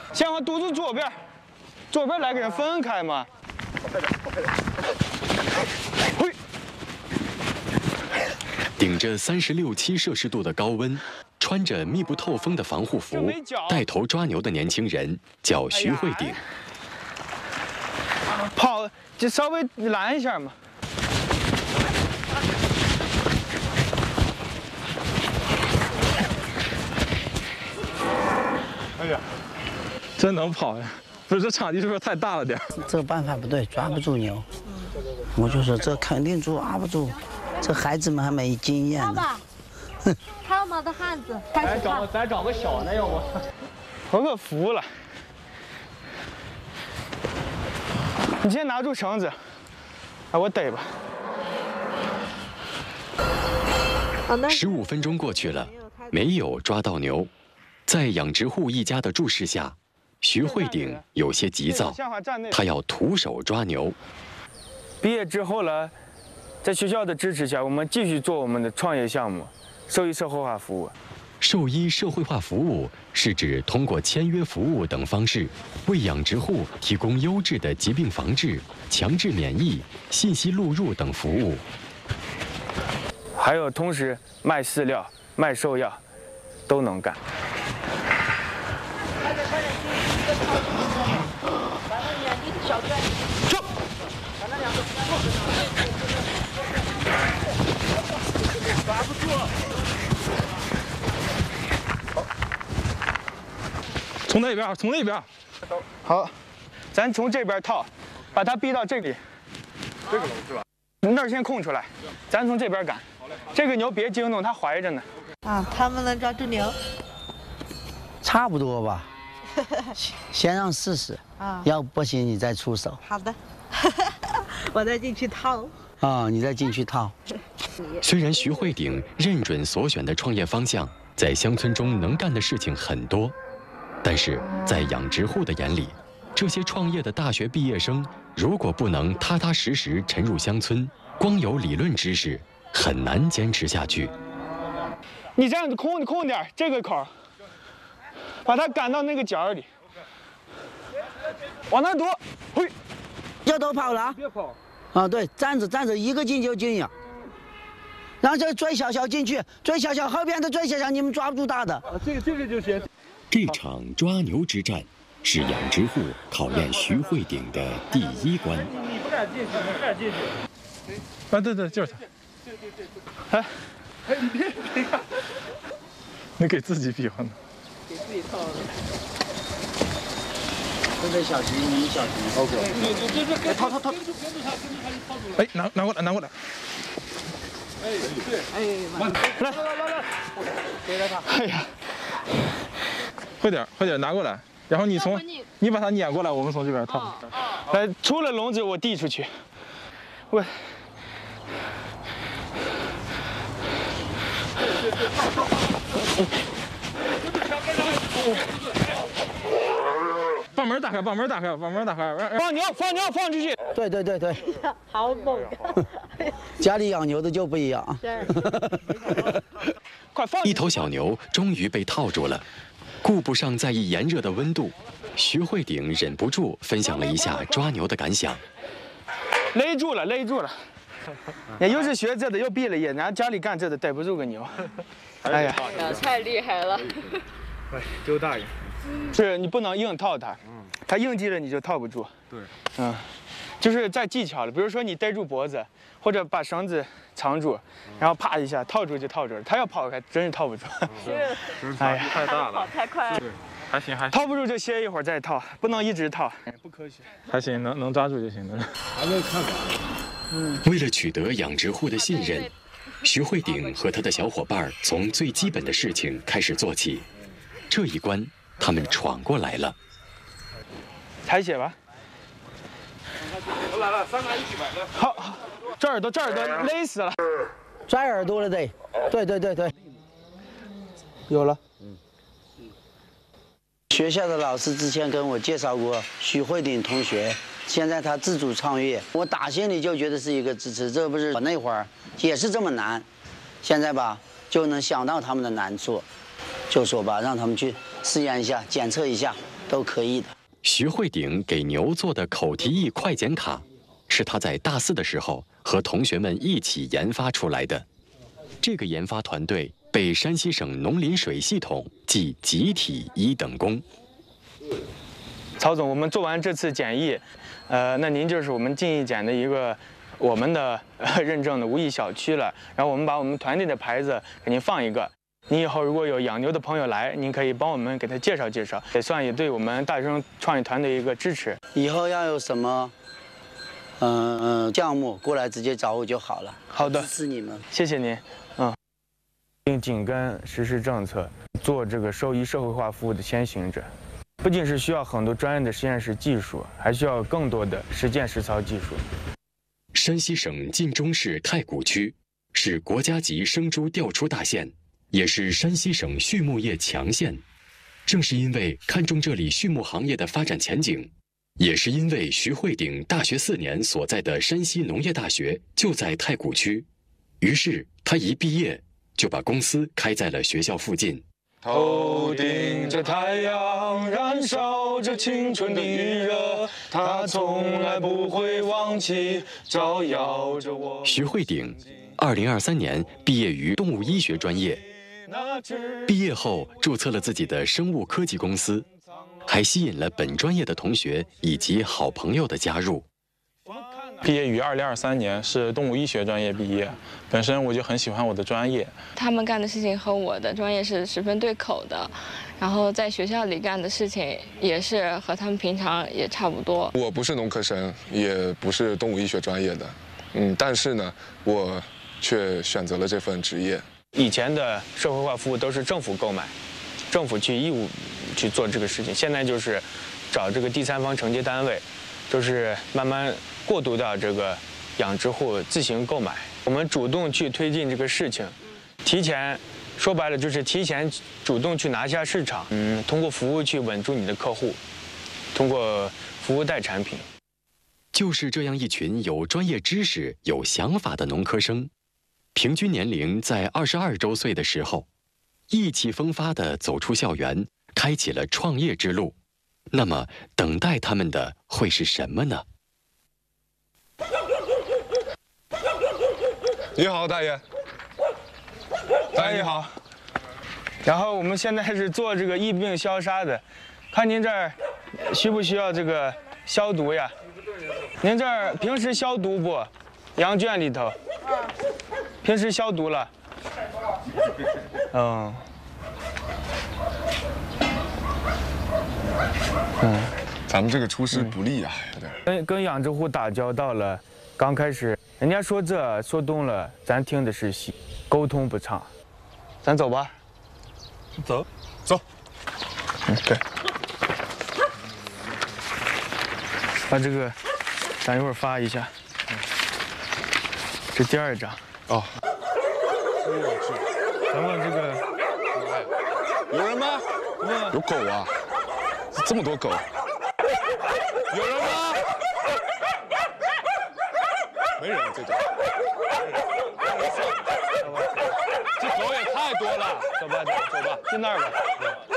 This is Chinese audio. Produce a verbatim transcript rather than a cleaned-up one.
先往肚子左边，左边来给人分开嘛。嘿。 顶着三十六七摄氏度的高温，穿着密不透风的防护服，带头抓牛的年轻人叫徐慧鼎。 跑，就稍微拦一下嘛。 哎呀，真能跑呀！不是，这场地是不是太大了点？ 这个办法不对，抓不住牛。我就说这肯定抓不住，这孩子们还没经验呢。 套马的汉子，开始找咱找个小的，要不？ 我可服了。你先拿住绳子，哎，我逮吧。 十五分钟过去了，没有抓到牛。在养殖户一家的注视下，徐慧鼎有些急躁，他要徒手抓牛。 毕业之后呢，在学校的支持下，我们继续做我们的创业项目——兽医社会化服务。 兽医社会化服务是指通过签约服务等方式，为养殖户提供优质的疾病防治、强制免疫、信息录入等服务。 还有同时卖饲料、卖兽药，都能干。 抓不住。从那边，从那边。 好，咱从这边套，把它逼到这里。 这个笼是吧？ 那儿先空出来，咱从这边赶。这个牛别惊动，它怀着呢。 啊，他们能抓住牛？ 差不多吧。先让试试啊，要不行你再出手。 好的，我再进去套。 啊，你再进去套。 虽然徐慧鼎认准所选的创业方向，在乡村中能干的事情很多，但是在养殖户的眼里，这些创业的大学毕业生如果不能踏踏实实沉入乡村，光有理论知识很难坚持下去。 你这样子空空点，这个口，把它赶到那个角里，往那躲，嘿， 要都跑了， 别跑。 啊，对，站着站着，一个进就进呀。然后这追小小进去，追小小后边的追小小，你们抓不住大的。 啊，这个这个就行。 这场抓牛之战是养殖户考验徐慧鼎的第一关。 你不敢进去，你不敢进去。啊，对对，就是他。对对对对。哎，哎，你别别看，你给自己比划呢。 给自己套的。 这个小心，你小心。 OK。 对对对对， 套套套。 跟住跟住他，跟住他就套住了。 哎，拿拿过来，拿过来。 哎，对，哎， 慢， 来来来来， 给了他。 哎呀， 快点快点拿过来，然后你从你把它撵过来，我们从这边套。 来，出了笼子我递出去。喂。 把门打开，把门打开，把门打开。 放牛，放牛，放出去。 对对对对， 好猛！ 家里养牛的就不一样。 快放！ 一头小牛终于被套住了，顾不上在意炎热的温度，徐慧鼎忍不住分享了一下抓牛的感想。 勒住了，勒住了。也又是学这的，又闭了眼，然后家里干这的，逮不住个牛。哎呀， 太厉害了！ 哎，周大爷。 是你不能硬套它，它应激了你就套不住。 对， 嗯，就是在技巧了，比如说你逮住脖子，或者把绳子藏住，然后啪一下套住就套住了。它要跑开，真是套不住。 是， 哎呀，太大了， 跑太快了。 对，还行还行。 套不住就歇一会儿再套，不能一直套，不科学。 还行，能能抓住就行了。还能看看。 嗯。为了取得养殖户的信任，徐慧鼎和他的小伙伴从最基本的事情开始做起。这一关他们闯过来了。 采血吧。 我来了，三个一起买的。 好，好，这耳朵这耳朵勒死了。 拽耳朵了得，对对对对， 有了。 嗯。学校的老师之前跟我介绍过徐慧鼎同学，现在他自主创业，我打心里就觉得是一个支持。这不是我那会儿也是这么难，现在吧就能想到他们的难处，就说吧让他们去试验一下，检测一下， 都可以的。 徐慧鼎给牛做的口蹄疫快检卡，是他在大四的时候和同学们一起研发出来的。这个研发团队被山西省农林水系统记集体一等功。 曹总，我们做完这次检疫，呃，那您就是我们进一检的一个我们的、呃、认证的无疫小区了。然后我们把我们团队的牌子给您放一个。您以后如果有养牛的朋友来，您可以帮我们给他介绍介绍，也算也对我们大学生创业团的一个支持。 以后要有什么，嗯、呃、嗯、呃、项目过来直接找我就好了。 好的， 支持你们， 谢谢您。嗯，并紧跟实施政策，做这个兽医社会化服务的先行者，不仅是需要很多专业的实验室技术，还需要更多的实践实操技术。 山西省晋中市太谷区是国家级生猪调出大县，也是山西省畜牧业强县。正是因为看中这里畜牧行业的发展前景，也是因为徐慧鼎大学四年所在的山西农业大学就在太谷区，于是他一毕业就把公司开在了学校附近。 头顶着太阳，燃烧着青春的余热，它从来不会忘记照耀着我。 徐慧鼎，二零二三年毕业于动物医学专业，毕业后注册了自己的生物科技公司，还吸引了本专业的同学以及好朋友的加入。 毕业于二零二三年，是动物医学专业毕业。本身我就很喜欢我的专业， 他们干的事情和我的专业是十分对口的，然后在学校里干的事情也是和他们平常也差不多。 我不是农科生，也不是动物医学专业的，嗯，但是呢，我却选择了这份职业。 以前的社会化服务都是政府购买，政府去义务去做这个事情，现在就是找这个第三方承接单位，就是慢慢过渡到这个养殖户自行购买。我们主动去推进这个事情，提前说白了就是提前主动去拿下市场，嗯，通过服务去稳住你的客户，通过服务带产品。 就是这样一群有专业知识、有想法的农科生，平均年龄在二十二周岁的时候，意气风发地走出校园，开启了创业之路。那么，等待他们的会是什么呢？ 你好，大爷。 大爷你好。然后我们现在是做这个疫病消杀的，看您这儿需不需要这个消毒呀？您这儿平时消毒不？羊圈里头。平时消毒了。嗯。嗯。 咱们这个出师不利啊，有点。 跟跟养殖户打交道了，刚开始人家说这说东了，咱听的是西，沟通不畅。咱走吧。 走，走。 嗯，对。把这个，咱一会儿发一下。这第二张。 哦。 我去。咱们这个。 有人吗？有狗啊！这么多狗。有人吗？没人，这家。 这狗也太多了。走吧，走吧，去那儿吧。